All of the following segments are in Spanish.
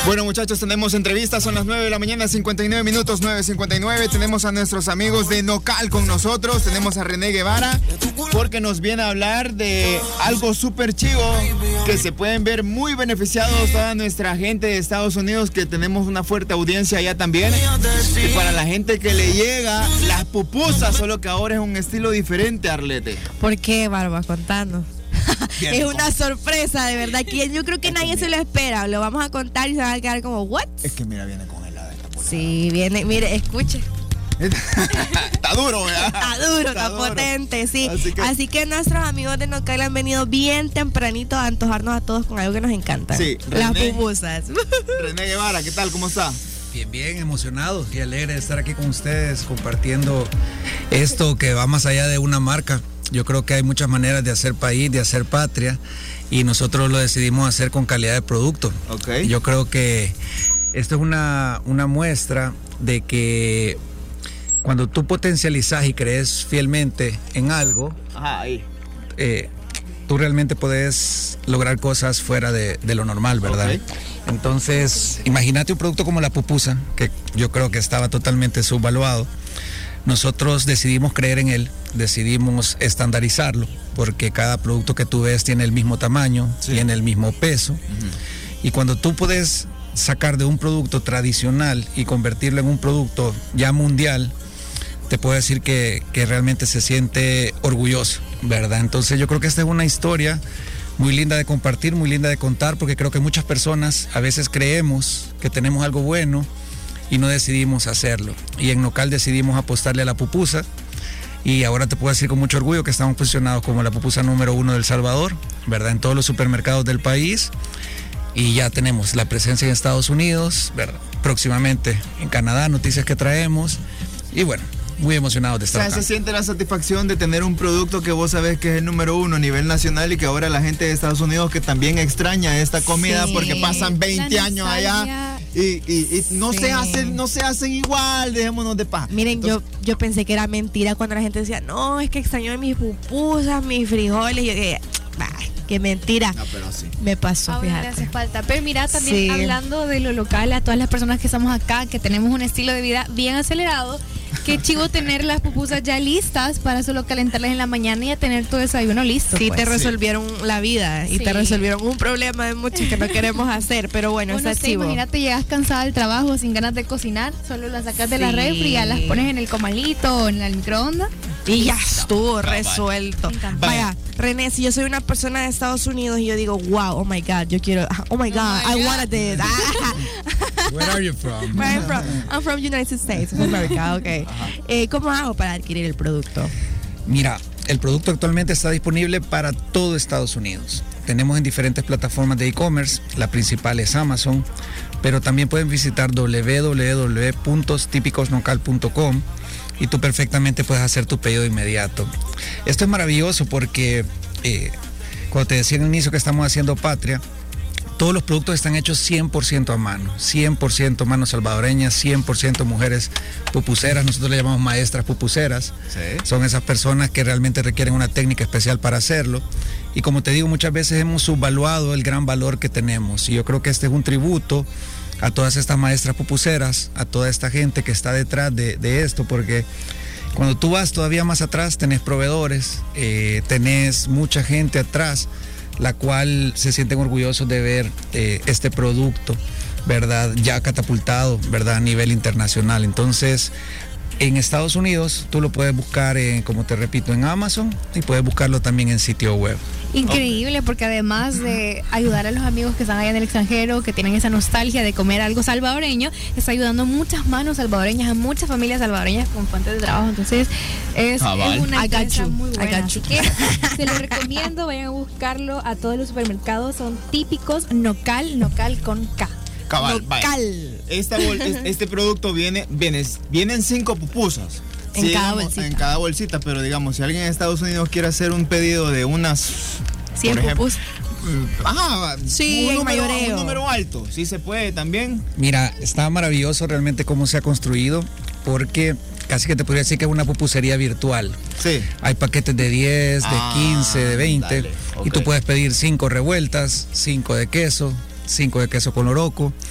Bueno, muchachos, tenemos entrevistas, son las 9 de la mañana, 59 minutos, 9:59. Tenemos a nuestros amigos de Nocal con nosotros, tenemos a René Guevara, porque nos viene a hablar de algo súper chivo, que se pueden ver muy beneficiados toda nuestra gente de Estados Unidos, que tenemos una fuerte audiencia allá también. Y para la gente que le llega, las pupusas, solo que ahora es un estilo diferente, Arlete. ¿Por qué, Barba? Contanos. Es una sorpresa, de verdad, que yo creo que nadie se lo espera. Lo vamos a contar y se van a quedar como, ¿what? Es que mira, viene congelada esta pulada. Sí, viene, mire, escuche. Está duro, ¿verdad? Está potente, sí. Así que nuestros amigos de Nocal han venido bien tempranito a antojarnos a todos con algo que nos encanta. Sí, las pupusas. René Guevara, ¿qué tal? ¿Cómo está? Bien, emocionado y alegre de estar aquí con ustedes compartiendo esto que va más allá de una marca. Yo creo que hay muchas maneras de hacer país, de hacer patria, y nosotros lo decidimos hacer con calidad de producto. Okay. Yo creo que esto es una muestra de que cuando tú potencializas y crees fielmente en algo, tú realmente puedes lograr cosas fuera de lo normal, ¿verdad? Okay. Entonces, imagínate un producto como la pupusa, que yo creo que estaba totalmente subvaluado. Nosotros decidimos creer en él, decidimos estandarizarlo, porque cada producto que tú ves tiene el mismo tamaño, sí, tiene el mismo peso. Y cuando tú puedes sacar de un producto tradicional y convertirlo en un producto ya mundial, te puedo decir que realmente se siente orgulloso, ¿verdad? Entonces yo creo que esta es una historia muy linda de compartir, muy linda de contar, porque creo que muchas personas a veces creemos que tenemos algo bueno y no decidimos hacerlo. Y en Nocal decidimos apostarle a la pupusa, y ahora te puedo decir con mucho orgullo que estamos posicionados como la pupusa número 1 del Salvador, ¿verdad? En todos los supermercados del país, y ya tenemos la presencia en Estados Unidos, ¿verdad? Próximamente en Canadá, noticias que traemos, y bueno, muy emocionados de estar acá. Se siente la satisfacción de tener un producto que vos sabés que es el número 1 a nivel nacional, y que ahora la gente de Estados Unidos que también extraña esta comida, sí, porque pasan 20 años allá y no se hacen igual, dejémonos de paz. Miren, entonces, yo pensé que era mentira cuando la gente decía, no, es que extraño mis pupusas, mis frijoles, y yo dije, qué mentira. No, pero sí. Me pasó, ahora fíjate. le hace falta. Pero mira, también hablando de lo local, a todas las personas que estamos acá, que tenemos un estilo de vida bien acelerado, qué chivo tener las pupusas ya listas para solo calentarlas en la mañana y a tener todo el desayuno listo. Sí, pues. Te resolvieron la vida y te resolvieron un problema de muchos que no queremos hacer, pero bueno, está chivo. Imagínate, llegas cansada del trabajo, sin ganas de cocinar, solo las sacas de la refri, ya las pones en el comalito o en el microondas y ya estuvo resuelto. Vaya, René, si yo soy una persona de Estados Unidos y yo digo, wow, oh my God, yo quiero, oh my God, I wanted this. Where are you from? Where I'm from? I'm from United States of America, okay. ¿Cómo hago para adquirir el producto? Mira, el producto actualmente está disponible para todo Estados Unidos. Tenemos en diferentes plataformas de e-commerce, la principal es Amazon, pero también pueden visitar www.típicosnocal.com y tú perfectamente puedes hacer tu pedido de inmediato. Esto es maravilloso porque cuando te decía en el inicio que estamos haciendo patria, todos los productos están hechos 100% a mano, 100% manos salvadoreñas, 100% mujeres pupuseras. Nosotros le llamamos maestras pupuseras. Sí. Son esas personas que realmente requieren una técnica especial para hacerlo. Y como te digo, muchas veces hemos subvaluado el gran valor que tenemos. Y yo creo que este es un tributo a todas estas maestras pupuseras, a toda esta gente que está detrás de esto, porque cuando tú vas todavía más atrás, tenés proveedores, tenés mucha gente atrás, la cual se sienten orgullosos de ver este producto, ¿verdad? Ya catapultado, ¿verdad? A nivel internacional. Entonces, en Estados Unidos, tú lo puedes buscar, como te repito, en Amazon, y puedes buscarlo también en sitio web. Increíble, porque además de ayudar a los amigos que están allá en el extranjero, que tienen esa nostalgia de comer algo salvadoreño, está ayudando a muchas manos salvadoreñas, a muchas familias salvadoreñas con fuentes de trabajo. Entonces es una empresa muy buena. Así que se lo recomiendo, vayan a buscarlo a todos los supermercados. Son típicos Nocal con K. Cabal, este producto vienen 5 pupusas. En cada bolsita. En cada bolsita, pero digamos, si alguien en Estados Unidos quiere hacer un pedido de unas 100 pupusas. Sí, un número alto, sí se puede también. Mira, está maravilloso realmente cómo se ha construido, porque casi que te podría decir que es una pupusería virtual. Sí. Hay paquetes de 10, de 15, de 20, dale, y tú puedes pedir 5 revueltas, 5 de queso con loroco.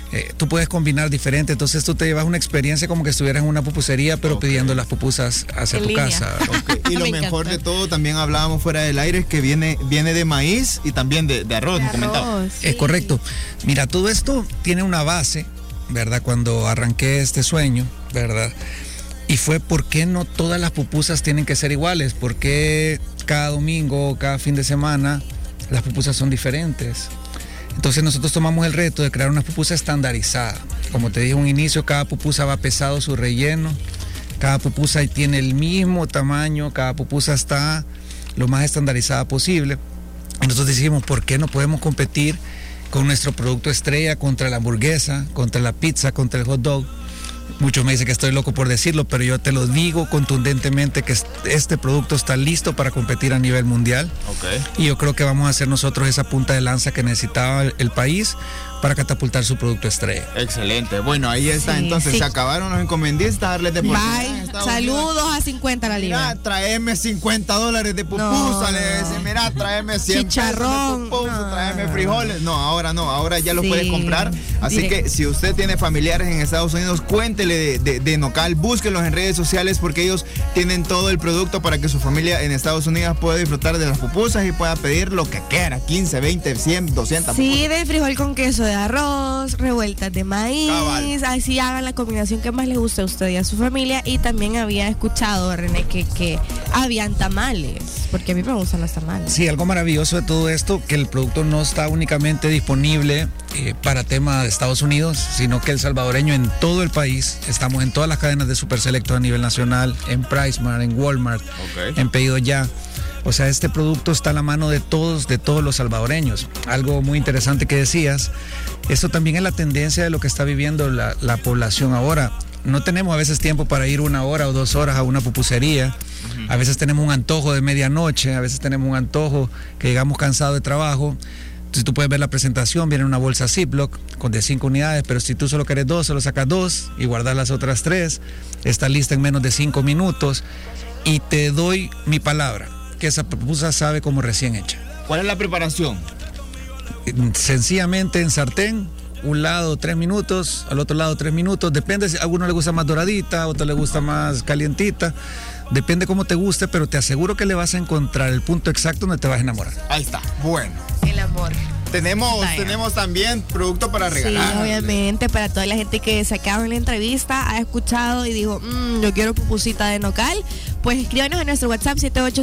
tú puedes combinar diferente, entonces tú te llevas una experiencia como que estuvieras en una pupusería, pero pidiendo las pupusas hacia tu casa. Y lo mejor de todo, también hablábamos fuera del aire, es que viene de maíz y también de arroz, me comentaba. Es correcto. Mira, todo esto tiene una base, ¿verdad? Cuando arranqué este sueño, ¿verdad? Y fue, ¿por qué no todas las pupusas tienen que ser iguales? ¿Por qué cada domingo, cada fin de semana, las pupusas son diferentes? Entonces nosotros tomamos el reto de crear una pupusa estandarizada. Como te dije en un inicio, cada pupusa va pesado su relleno, cada pupusa tiene el mismo tamaño, cada pupusa está lo más estandarizada posible. Y nosotros dijimos, ¿por qué no podemos competir con nuestro producto estrella contra la hamburguesa, contra la pizza, contra el hot dog? Muchos me dicen que estoy loco por decirlo, pero yo te lo digo contundentemente que este producto está listo para competir a nivel mundial. Y yo creo que vamos a hacer nosotros esa punta de lanza que necesitaba el país para catapultar su producto estrella. Excelente. Bueno, ahí está. Entonces, se acabaron los encomendistas, darles de bye. Saludos a 50 la libra. Mira, tráeme $50 de pupusa. Le decís, mira, tráeme 100 chicharrón, de pupusa, tráeme frijoles. No, ahora ya lo puedes comprar. Así que si usted tiene familiares en Estados Unidos, cuéntele de Nocal, búsquenlos en redes sociales porque ellos tienen todo el producto para que su familia en Estados Unidos pueda disfrutar de las pupusas y pueda pedir lo que quiera, 15, 20, 100, 200 sí, pupusas. de frijol con queso de arroz, revueltas de maíz. Cabal. Así hagan la combinación que más les guste a usted y a su familia. Y también había escuchado, René, que habían tamales, porque a mí me gustan los tamales. Sí, algo maravilloso de todo esto, que el producto no está únicamente disponible para tema de Estados Unidos, sino que el salvadoreño en todo el país, estamos en todas las cadenas de Super Selecto a nivel nacional, en PriceMart, en Walmart, en Pedido Ya. O sea, este producto está a la mano de todos los salvadoreños. Algo muy interesante que decías, esto también es la tendencia de lo que está viviendo la población ahora. No tenemos a veces tiempo para ir 1 hora o 2 horas a una pupusería. A veces tenemos un antojo de medianoche, a veces tenemos un antojo que llegamos cansados de trabajo. Entonces tú puedes ver la presentación, viene una bolsa Ziploc de 5 unidades, pero si tú solo quieres 2, solo sacas 2 y guardas las otras 3. Está lista en menos de 5 minutos y te doy mi palabra que esa pupusa sabe como recién hecha. ¿Cuál es la preparación? Sencillamente en sartén, un lado 3 minutos, al otro lado 3 minutos, depende, si a alguno le gusta más doradita, a otro le gusta más calientita, depende cómo te guste, pero te aseguro que le vas a encontrar el punto exacto donde te vas a enamorar. Ahí está, bueno. El amor. Tenemos también producto para regalar. Sí, obviamente, para toda la gente que se acaba en la entrevista, ha escuchado y dijo, yo quiero pupusita de Nocal, pues escríbanos a nuestro WhatsApp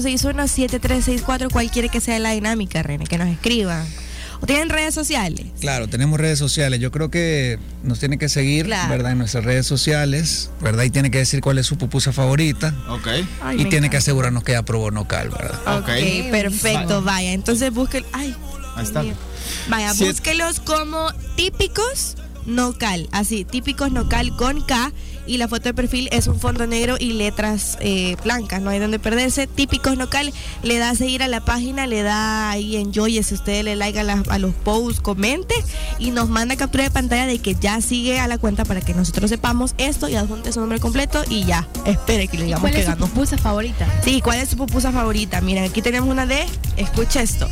7861-7364, cuál quiere que sea la dinámica, René, que nos escriban. ¿O tienen redes sociales? Claro, tenemos redes sociales. Yo creo que nos tiene que seguir, ¿verdad? En nuestras redes sociales, ¿verdad? Y tiene que decir cuál es su pupusa favorita. Ay, y tiene que asegurarnos que ya probó Nocal, ¿verdad? Ok, perfecto, vaya. Entonces busquen... Ay, ahí está. Vaya, búsquelos como típicos Nocal, así, típicos Nocal con K, y la foto de perfil es un fondo negro y letras blancas, no hay donde perderse. Típicos Nocal, le da a seguir a la página, le da ahí enjoy, si usted le like a los posts, comente y nos manda captura de pantalla de que ya sigue a la cuenta para que nosotros sepamos esto y adjunte su nombre completo y ya, espere que le digamos que ganó. ¿Cuál es su pupusa favorita? Sí, ¿cuál es su pupusa favorita? Miren, aquí tenemos una de, escucha esto.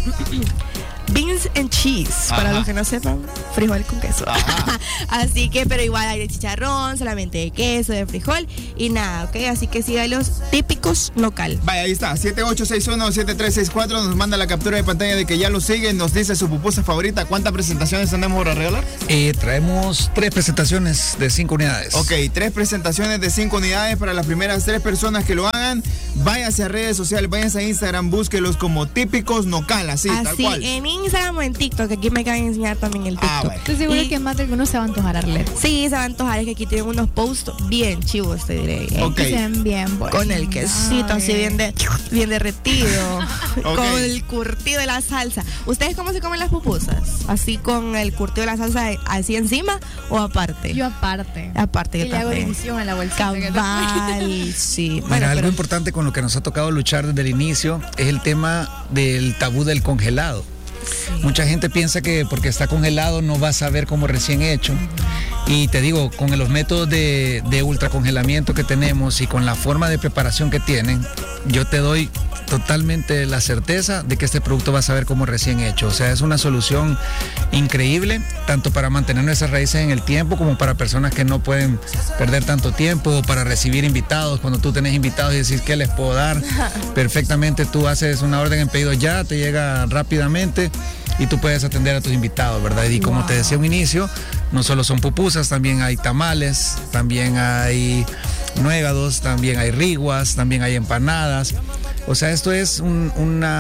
Beans and cheese, para los que no sepan, frijol con queso. Así que, pero igual hay de chicharrón, solamente de queso, de frijol y nada, ¿ok? Así que sígalos, típicos Nocal. Vaya, ahí está, 7861-7364, nos manda la captura de pantalla de que ya lo siguen, nos dice su pupusa favorita. ¿Cuántas presentaciones tenemos para regalar? Traemos 3 presentaciones de 5 unidades. Ok, 3 presentaciones de 5 unidades para las primeras 3 personas que lo hagan. Váyase a redes sociales, váyase a Instagram, búsquelos como típicos Nocal, así tal cual. En Instagram o en TikTok, aquí me acaban de enseñar también el TikTok. Bueno. Estoy segura que más de algunos se va a antojar, Arlet. Sí, se va a antojar, es que aquí tienen unos posts bien chivos, te diré. Ok. Que se ven bien buenos. Con el quesito así bien derretido, con el curtido de la salsa. ¿Ustedes cómo se comen las pupusas? ¿Así con el curtido de la salsa así encima o aparte? Yo aparte. Aparte, yo y le hago también. división a la bolsita. Cabal, sí. Mira, Bueno, algo importante con lo que nos ha tocado luchar desde el inicio es el tema del tabú del congelado. Sí. Mucha gente piensa que porque está congelado no va a saber como recién hecho. Y te digo, con los métodos de ultracongelamiento que tenemos y con la forma de preparación que tienen, yo te doy totalmente la certeza de que este producto va a saber como recién hecho. O sea, es una solución increíble, tanto para mantener nuestras raíces en el tiempo como para personas que no pueden perder tanto tiempo, o para recibir invitados. Cuando tú tenés invitados y decís qué les puedo dar, perfectamente tú haces una orden en pedido ya, te llega rápidamente y tú puedes atender a tus invitados, ¿verdad? Y como te decía a un inicio, no solo son pupusas, también hay tamales, también hay nuegados, también hay riguas, también hay empanadas. O sea, esto es un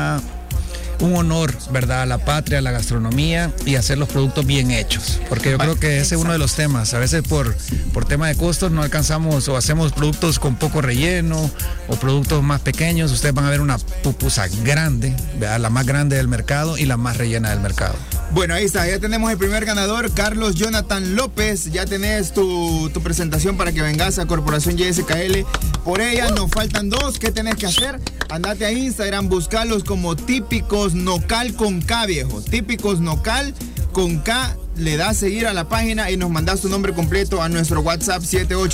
honor, ¿verdad?, a la patria, a la gastronomía, y hacer los productos bien hechos. Porque yo creo que ese es uno de los temas. A veces por tema de costos no alcanzamos, o hacemos productos con poco relleno o productos más pequeños. Ustedes van a ver una pupusa grande, ¿verdad?, la más grande del mercado y la más rellena del mercado. Bueno, ahí está, ya tenemos el primer ganador, Carlos Jonathan López. Ya tenés tu presentación para que vengas a Corporación YSKL. Por ella nos faltan 2. ¿Qué tenés que hacer? Andate a Instagram, buscalos como Típicos Nocal con K, viejo. Típicos Nocal con K. Le das seguir a la página y nos mandas tu nombre completo a nuestro WhatsApp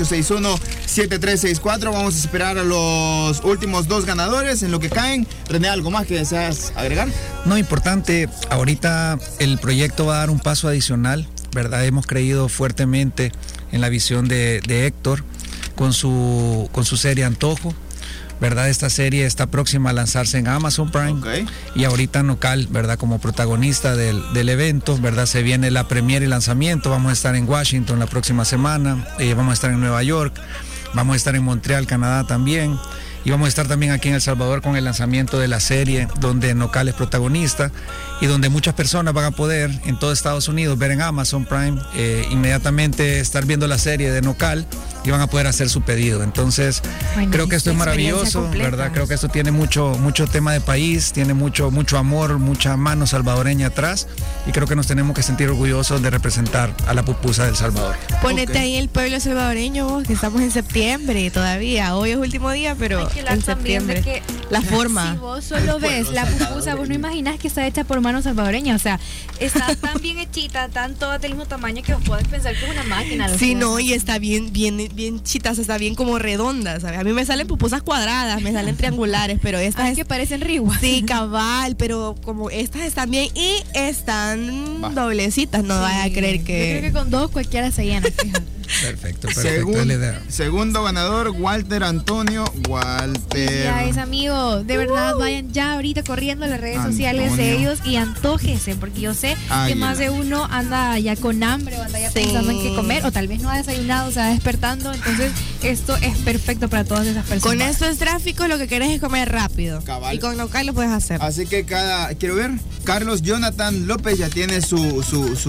7861-7364. Vamos a esperar a los últimos 2 ganadores en lo que caen. René, ¿algo más que deseas agregar? No, importante, ahorita el proyecto va a dar un paso adicional, ¿verdad? Hemos creído fuertemente en la visión de Héctor con su serie Antojo, ¿verdad? Esta serie está próxima a lanzarse en Amazon Prime. Okay. Y ahorita Nocal, ¿verdad?, como protagonista del evento, ¿verdad? Se viene la premiere y lanzamiento. Vamos a estar en Washington la próxima semana, vamos a estar en Nueva York, vamos a estar en Montreal, Canadá también, y vamos a estar también aquí en El Salvador con el lanzamiento de la serie, donde Nocal es protagonista y donde muchas personas van a poder en todo Estados Unidos ver en Amazon Prime inmediatamente estar viendo la serie de Nocal y van a poder hacer su pedido. Entonces, creo que esto es maravilloso, ¿verdad? Creo que esto tiene mucho tema de país, tiene mucho amor, mucha mano salvadoreña atrás, y creo que nos tenemos que sentir orgullosos de representar a la pupusa del Salvador. Ponete ahí el pueblo salvadoreño, vos, que estamos en septiembre todavía. Hoy es último día, pero en septiembre. Que la forma. Si vos solo ves la pupusa, vos no imaginás que está hecha por manos salvadoreñas. O sea, está tan bien hechita, tan toda del mismo tamaño, que vos podés pensar que es una máquina. Sí, no, y está bien chitas, está bien como redonda, ¿sabes? A mí me salen pupusas cuadradas, me salen triangulares, pero estas que parecen riguas. Sí, cabal, pero como estas están bien y están doblecitas, no vaya a creer que... Yo creo que con 2 cualquiera se llena. Perfecto. Segundo ganador, Walter Antonio. Ya es, amigo, de verdad, vayan ya ahorita corriendo a las redes sociales de ellos y antójense, porque yo sé que más de uno anda ya con hambre o anda ya pensando en qué comer, o tal vez no ha desayunado, o sea, despertando. Entonces esto es perfecto para todas esas personas. Con estos tráficos lo que querés es comer rápido. Cabal. Y con Nocal lo puedes hacer. Así que quiero ver, Carlos Jonathan López ya tiene sus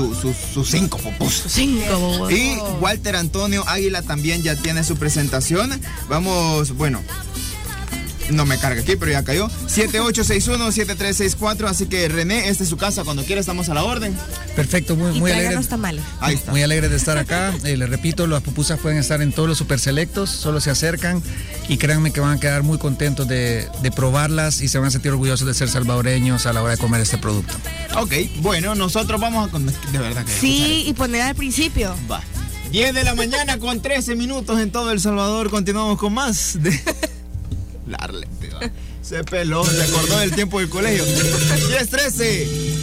5 pupusas. 5. Y Walter Antonio Águila también ya tiene su presentación. Vamos, bueno, no me carga aquí, pero ya cayó. 7861-7364. Así que René, esta es su casa. Cuando quiera estamos a la orden. Perfecto, muy alegre. Ahí está. Muy alegre de estar acá. Les repito, las pupusas pueden estar en todos los super selectos. Solo se acercan y créanme que van a quedar muy contentos de probarlas y se van a sentir orgullosos de ser salvadoreños a la hora de comer este producto. Ok, bueno, nosotros vamos a... De verdad que... Sí, y poner al principio. Va. 10 de la mañana con 13 minutos en todo El Salvador. Continuamos con más de... Se peló, se acordó del tiempo del colegio. 10:13.